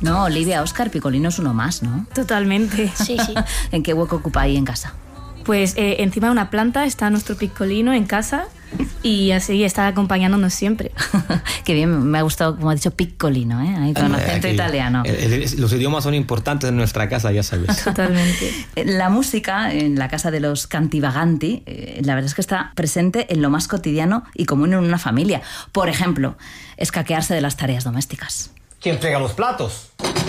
No, Olivia, Óscar, Piccolino es uno más, ¿no? Totalmente. Sí, sí. ¿En qué hueco ocupa ahí en casa? Pues encima de una planta está nuestro Piccolino en casa y así está acompañándonos siempre. Qué bien, me ha gustado, como ha dicho, Piccolino, ¿eh? Ahí con acento Aquí, italiano. Los idiomas son importantes en nuestra casa, ya sabes. Totalmente. La música en la casa de los Cantivaganti, la verdad es que está presente en lo más cotidiano y común en una familia. Por ejemplo, escaquearse de las tareas domésticas. ¿Quién frega los platos?